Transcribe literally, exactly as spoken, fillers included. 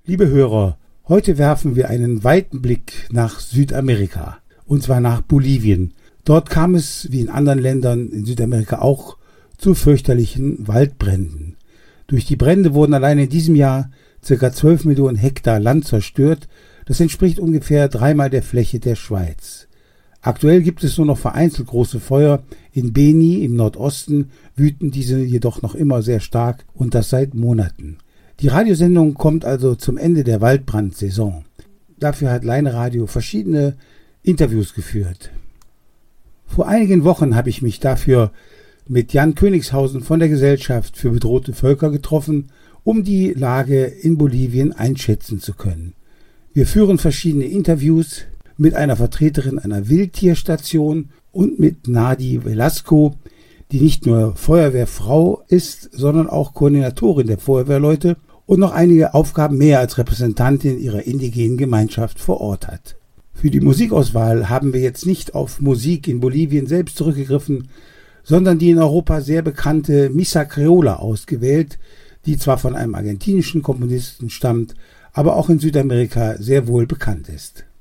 Liebe Hörer, heute werfen wir einen weiten Blick nach Südamerika, und zwar nach Bolivien. Dort kam es, wie in anderen Ländern in Südamerika auch, zu fürchterlichen Waldbränden. Durch die Brände wurden allein in diesem Jahr ca. zwölf Millionen Hektar Land zerstört. Das entspricht ungefähr dreimal der Fläche der Schweiz. Aktuell gibt es nur noch vereinzelt große Feuer. In Beni im Nordosten wüten diese jedoch noch immer sehr stark, und das seit Monaten. Die Radiosendung kommt also zum Ende der Waldbrandsaison. Dafür hat Leine Radio verschiedene Interviews geführt. Vor einigen Wochen habe ich mich dafür mit Jan Königshausen von der Gesellschaft für bedrohte Völker getroffen, um die Lage in Bolivien einschätzen zu können. Wir führen verschiedene Interviews mit einer Vertreterin einer Wildtierstation und mit Nadi Velasco, die nicht nur Feuerwehrfrau ist, sondern auch Koordinatorin der Feuerwehrleute und noch einige Aufgaben mehr als Repräsentantin ihrer indigenen Gemeinschaft vor Ort hat. Für die Musikauswahl haben wir jetzt nicht auf Musik in Bolivien selbst zurückgegriffen, sondern die in Europa sehr bekannte Missa Creola ausgewählt, die zwar von einem argentinischen Komponisten stammt, aber auch in Südamerika sehr wohl bekannt ist.